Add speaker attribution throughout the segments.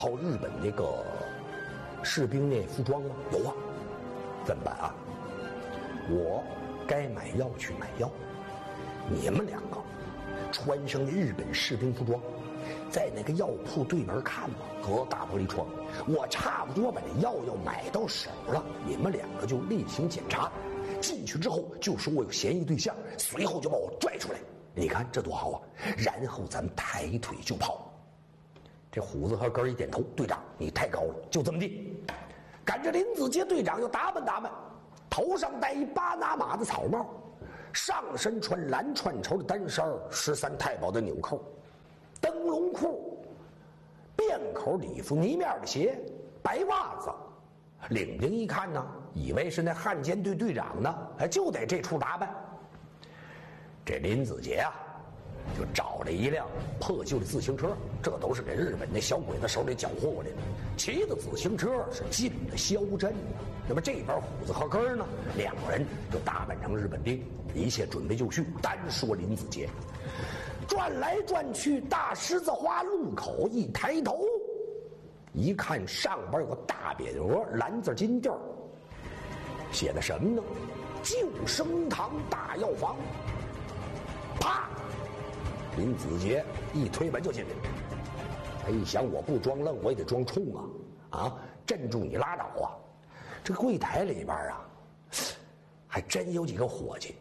Speaker 1: 好日本那个士兵那服装吗？有啊，怎么办啊？我该买药去买药，你们两个穿上日本士兵服装，在那个药铺对门看吧，隔大玻璃窗，我差不多把这药要买到手了，你们两个就例行检查，进去之后就说我有嫌疑对象，随后就把我拽出来，你看这多好啊！然后咱们抬腿就跑。这虎子和根儿一点头，队长你太高了，就这么地。赶着林子杰队长又打扮打扮，头上戴一巴拿马的草帽，上身穿蓝串绸的单衫，13太保的纽扣，灯笼裤，便口礼服呢面的鞋，白袜子。领兵一看呢，以为是那汉奸队队长呢，就得这处打扮。这林子杰啊，就找了一辆破旧的自行车，这都是给日本那小鬼子手里缴获过来的。骑的自行车是进了肖镇的。那么这边虎子和根儿呢，两个人就打扮成日本兵，一切准备就绪。单说林子杰，转来转去，大狮子花路口一抬头，一看上边有个大匾额，蓝字金地儿，写的什么呢？救生堂大药房。啪！林子杰一推门就进来了。他一想，我不装愣，我也得装冲啊！啊，镇住你拉倒啊！这个柜台里边啊，还真有几个伙计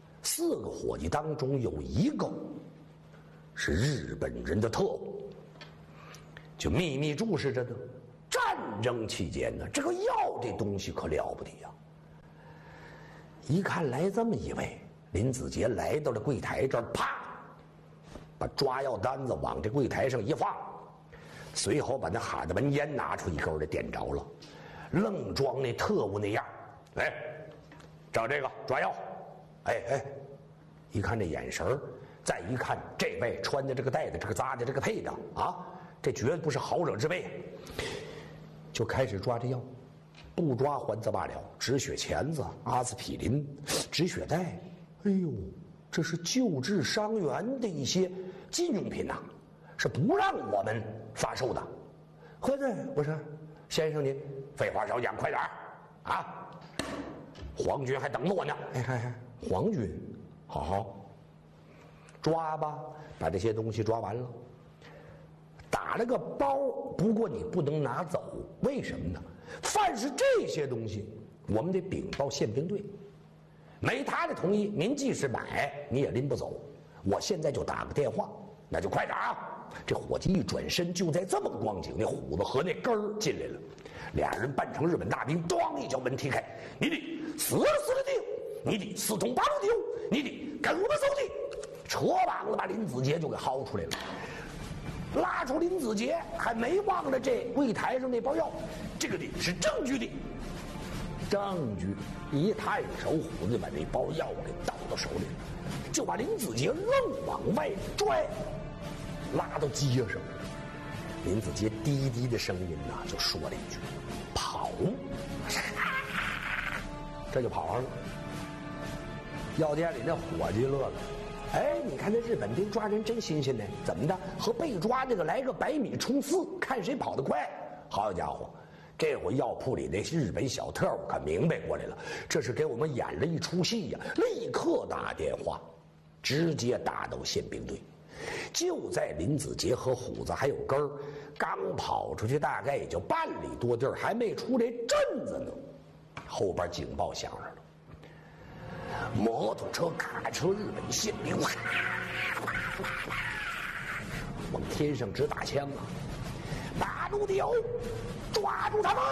Speaker 1: ，4个伙计当中有1个是日本人的特务，就秘密注视着呢。战争期间呢，这个药这东西可了不得呀！一看来这么一位，林子杰来到了柜台这儿，啪，把抓药单子往这柜台上一放，随后把那哈德文烟拿出一根来点着了，愣装那特务那样，来，找这个抓药，哎，一看这眼神儿，再一看这位穿的这个戴的这个扎的这个配的啊，这绝不是好惹之辈，就开始抓这药。不抓还则罢了，止血钳子、阿司匹林、止血带，哎呦，这是救治伤员的一些禁用品呐，是不让我们发售的。合着不是，先生您废话少讲，快点啊！皇军还等着我呢。哎，皇军，好，抓吧，把这些东西抓完了，打了个包，不过你不能拿走，为什么呢？凡是这些东西，我们得禀报宪兵队，没他的同意，您即使买，你也拎不走。我现在就打个电话，那就快点啊！这伙计一转身，就在这么个光景，那虎子和那根儿进来了，俩人扮成日本大兵，咣一脚门踢开，你得死了定，你得4通8路丢，你得跟我们走的，扯膀子把林子杰就给薅出来了。拉出林子杰，还没忘了这柜台上那包药，这个得是证据的。证据一探手，虎子把那包药给倒到手里，就把林子杰愣往外拽，拉到街上。林子杰低低的声音呐，就说了一句：“跑！”这就跑上了。药店里那伙计乐了。哎，你看那日本兵抓人真新鲜呢，怎么的？和被抓那个来个100米冲刺，看谁跑得快。好家伙，这回药铺里那日本小特务可明白过来了，这是给我们演了一出戏呀！立刻打电话，直接打到宪兵队。就在林子杰和虎子还有根儿刚跑出去，大概也就半里多地儿，还没出这镇子呢，后边警报响上了。摩托车、卡车，日本宪兵往天上直打枪啊！大陆的有，抓住他们！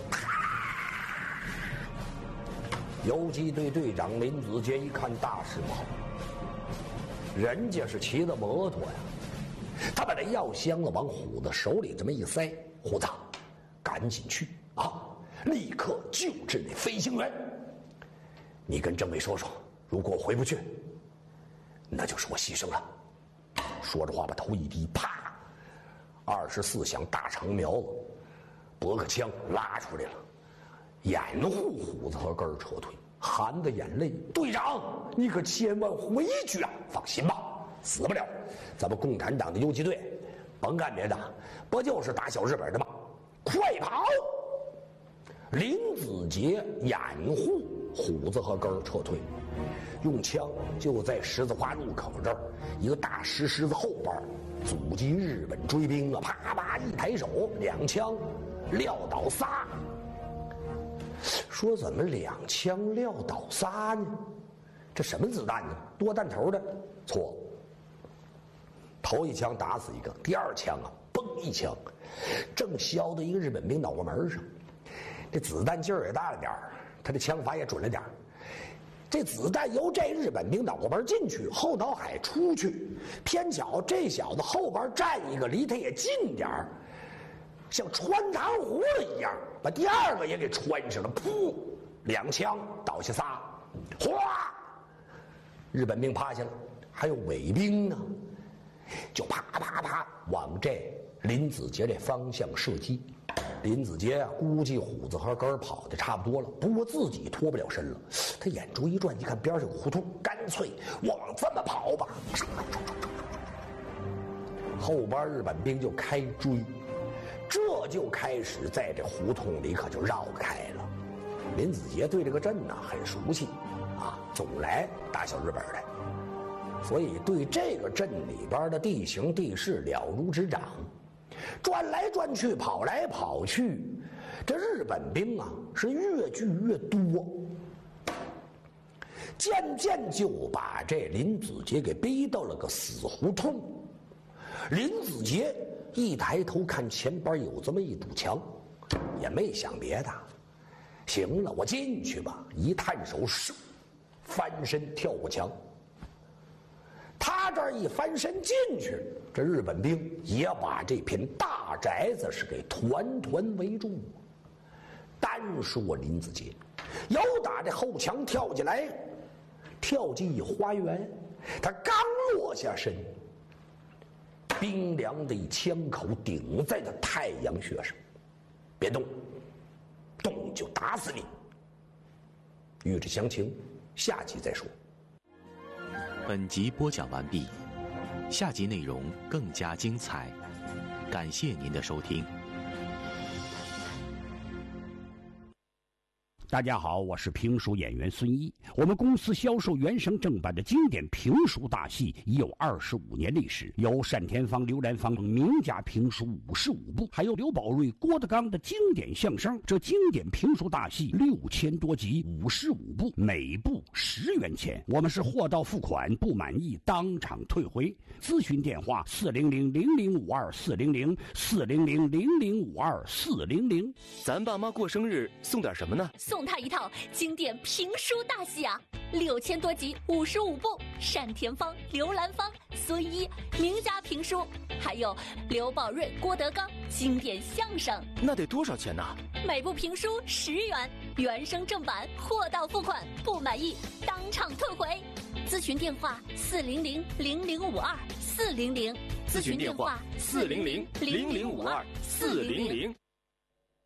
Speaker 1: 游击队队长林子杰一看大事不好，人家是骑的摩托呀，他把这药箱子往虎子手里这么一塞，虎子，赶紧去啊！立刻救治那飞行员。你跟政委说说，如果我回不去，那就是我牺牲了。说着话，把头一低，啪，24响大长苗子，驳个枪拉出来了，掩护虎子和根儿撤退，含着眼泪：“队长，你可千万回去啊！放心吧，死不了。咱们共产党的游击队甭干别的，不就是打小日本的吗？快跑！林子杰掩护虎子和根儿撤退，用枪就在十字花路口这儿一个大石狮子后边阻击日本追兵啊！啪啪一抬手，2枪撂倒仨。说怎么2枪撂倒仨呢？这什么子弹呢？多弹头的？错。头1枪打死一个，第2枪啊，嘣一枪，正削到一个日本兵脑瓜门上。这子弹劲儿也大了点儿，他这枪法也准了点儿。这子弹由这日本兵脑瓜门进去，后脑海出去，偏巧这小子后边站一个，离他也近点儿，像穿糖葫芦一样，把第2个也给穿上了。噗，2枪倒下仨，哗，日本兵趴下了，还有伪兵呢，就啪啪啪往这林子杰这方向射击。林子杰啊，估计虎子和根儿跑的差不多了，不过自己脱不了身了。他眼珠一转，一看边上有个胡同，干脆往这么跑吧。后边日本兵就开追，这就开始在这胡同里可就绕开了。林子杰对这个镇呢很熟悉啊，总来打小日本的，所以对这个镇里边的地形地势了如指掌。转来转去，跑来跑去，这日本兵啊是越聚越多，渐渐就把这林子杰给逼到了个死胡同。林子杰一抬头看前边有这么一堵墙，也没想别的，行了，我进去吧。一探手，翻身跳过墙。他这儿一翻身进去，这日本兵也把这片大宅子是给团团围住。单说林子杰，由打这后墙跳进来，跳进一花园，他刚落下身，冰凉的一枪口顶在他太阳穴上，别动，动就打死你。欲知详情，下集再说。
Speaker 2: 本集播讲完毕，下集内容更加精彩，感谢您的收听。
Speaker 3: 大家好，我是评书演员孙一。我们公司销售原声正版的经典评书大戏已有25年历史，有单田芳、刘兰芳等名家评书55部，还有刘宝瑞、郭德纲的经典相声。这经典评书大戏6000多集，55部，每部10元钱。我们是货到付款，不满意当场退回。咨询电话400-0052-400，400-0052-400。
Speaker 4: 咱爸妈过生日送点什么呢？
Speaker 5: 送他一套经典评书大戏啊，6000多集，55部，单田芳、刘兰芳、孙一名家评书，还有刘宝瑞、郭德纲经典相声。
Speaker 4: 那得多少钱呢？
Speaker 5: 每部评书10元，原声正版，货到付款，不满意当场退回。咨询电话400-0052-400，
Speaker 4: 咨询电话400-0052-400。